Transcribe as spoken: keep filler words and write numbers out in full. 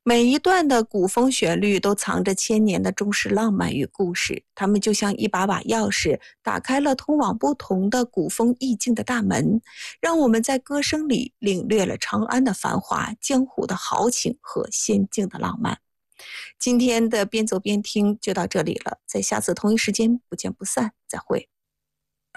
每一段的古风旋律都藏着千年的中式浪漫与故事，它们就像一把把钥匙，打开了通往不同的古风意境的大门，让我们在歌声里领略了长安的繁华、江湖的豪情和仙境的浪漫。今天的边走边听就到这里了，在下次同一时间不见不散，再会。